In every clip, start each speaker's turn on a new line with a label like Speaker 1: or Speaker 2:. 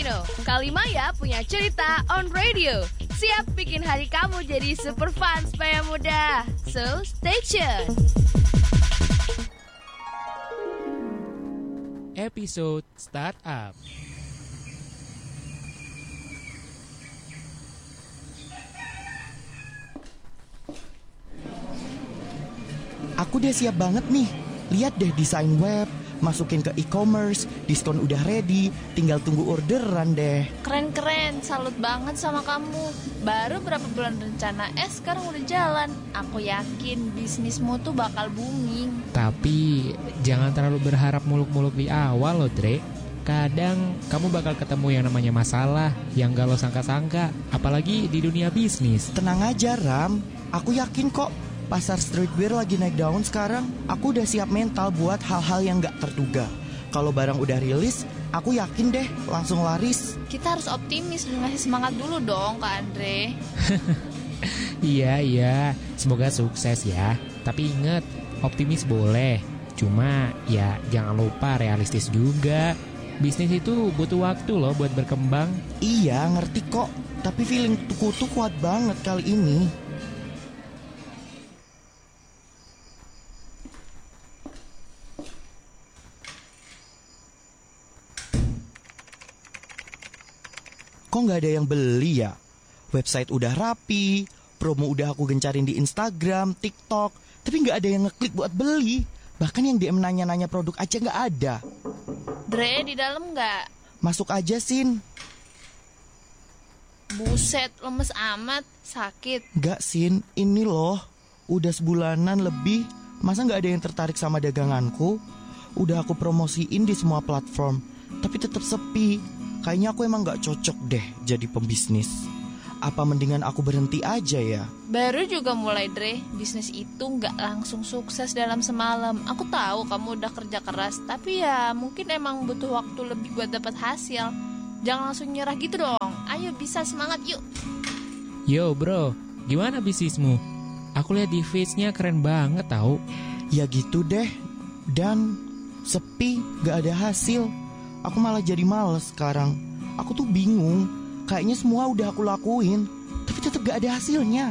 Speaker 1: Filipino, Kalimaya punya cerita on radio. Siap bikin hari kamu jadi super fun supaya muda. So, stay tuned.
Speaker 2: Episode Startup.
Speaker 3: Aku udah siap banget nih. Lihat deh desain web, masukin ke e-commerce, diskon udah ready, tinggal tunggu orderan deh.
Speaker 4: Keren-keren, salut banget sama kamu. Baru berapa bulan rencana, sekarang udah jalan. Aku yakin bisnismu tuh bakal booming.
Speaker 2: Tapi jangan terlalu berharap muluk-muluk di awal loh, Dre. Kadang kamu bakal ketemu yang namanya masalah yang gak lo sangka-sangka, apalagi di dunia bisnis.
Speaker 3: Tenang aja Ram, aku yakin kok pasar streetwear lagi naik daun sekarang. Aku udah siap mental buat hal-hal yang gak terduga. Kalau barang udah rilis, aku yakin deh langsung laris.
Speaker 4: Kita harus optimis dan ngasih semangat dulu dong Kak Andre.
Speaker 2: Iya, semoga sukses ya. Tapi inget, optimis boleh, cuma ya jangan lupa realistis juga. Bisnis itu butuh waktu loh buat berkembang.
Speaker 3: Iya, ngerti kok. Tapi feeling tuku tuh kuat banget kali ini. Kok nggak ada yang beli ya? Website udah rapi, promo udah aku gencarin di Instagram, TikTok, tapi nggak ada yang ngeklik buat beli. Bahkan yang DM nanya-nanya produk aja nggak ada.
Speaker 4: Dre, di dalam nggak?
Speaker 3: Masuk aja, Sin.
Speaker 4: Buset, lemes amat, sakit.
Speaker 3: Nggak, Sin, ini loh, udah sebulanan lebih, masa nggak ada yang tertarik sama daganganku? Udah aku promosiin di semua platform, tapi tetap sepi. Kayaknya aku emang gak cocok deh jadi pembisnis. Apa mendingan aku berhenti aja ya?
Speaker 4: Baru juga mulai Dre, bisnis itu gak langsung sukses dalam semalam. Aku tahu kamu udah kerja keras, tapi ya mungkin emang butuh waktu lebih buat dapat hasil. Jangan langsung nyerah gitu dong. Ayo bisa, semangat yuk.
Speaker 2: Yo bro, gimana bisnismu? Aku lihat di feeds-nya keren banget tau.
Speaker 3: Ya gitu deh. Dan sepi, gak ada hasil. Aku malah jadi males sekarang. Aku tuh bingung. Kayaknya semua udah aku lakuin, tapi tetap gak ada hasilnya.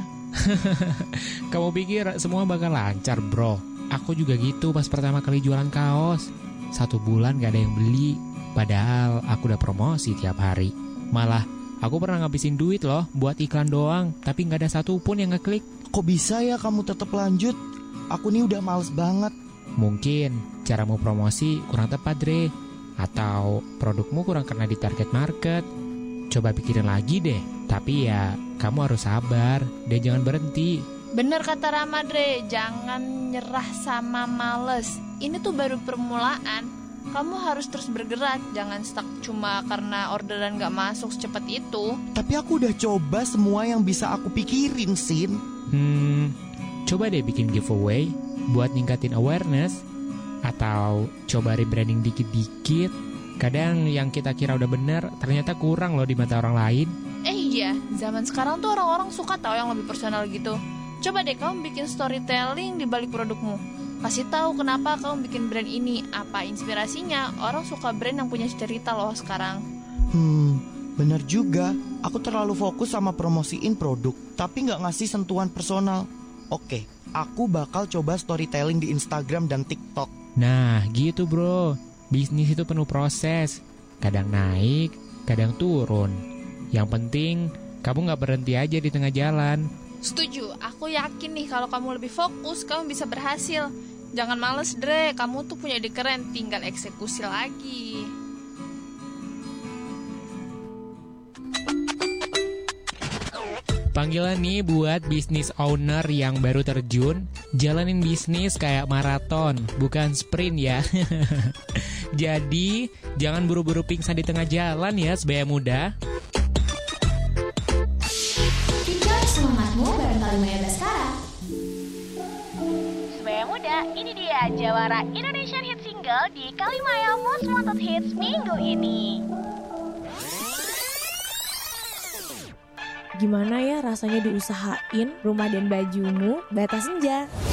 Speaker 2: Kamu pikir semua bakal lancar bro? Aku juga gitu pas pertama kali jualan kaos. 1 bulan gak ada yang beli. Padahal aku udah promosi tiap hari. Malah aku pernah ngabisin duit loh buat iklan doang, tapi gak ada satupun yang ngeklik.
Speaker 3: Kok bisa ya kamu tetap lanjut? Aku nih udah males banget.
Speaker 2: Mungkin caramu promosi kurang tepat Dre, atau produkmu kurang kena di target market. Coba pikirin lagi deh. Tapi ya kamu harus sabar dan jangan berhenti.
Speaker 4: Bener kata Rama Dre, jangan nyerah sama males. Ini tuh baru permulaan. Kamu harus terus bergerak, jangan stuck cuma karena orderan gak masuk secepat itu.
Speaker 3: Tapi aku udah coba semua yang bisa aku pikirin, Sin.
Speaker 2: Coba deh bikin giveaway buat ningkatin awareness. Atau coba rebranding dikit-dikit. Kadang yang kita kira udah bener ternyata kurang loh di mata orang lain.
Speaker 4: Iya, zaman sekarang tuh orang-orang suka tahu yang lebih personal gitu. Coba deh kamu bikin storytelling di balik produkmu. Kasih tahu kenapa kamu bikin brand ini, apa inspirasinya. Orang suka brand yang punya cerita loh sekarang.
Speaker 3: Bener juga. Aku terlalu fokus sama promosiin produk, tapi gak ngasih sentuhan personal. Oke, aku bakal coba storytelling di Instagram dan TikTok.
Speaker 2: Nah gitu bro, bisnis itu penuh proses. Kadang naik, kadang turun. Yang penting kamu gak berhenti aja di tengah jalan.
Speaker 4: Setuju, aku yakin nih kalau kamu lebih fokus, kamu bisa berhasil. Jangan males Dre, kamu tuh punya ide keren, tinggal eksekusi lagi.
Speaker 2: Panggilan nih buat bisnis owner yang baru terjun. Jalanin bisnis kayak maraton, bukan sprint ya. Jadi, jangan buru-buru pingsan di tengah jalan ya, sebaya muda.
Speaker 5: Tinggal semangatmu bareng Kalimaya Baskara.
Speaker 1: Sebaya muda, ini dia jawara Indonesian Hit Single di Kalimaya Most Wanted Hits minggu ini.
Speaker 6: Gimana ya rasanya diusahain rumah dan bajumu batas senja?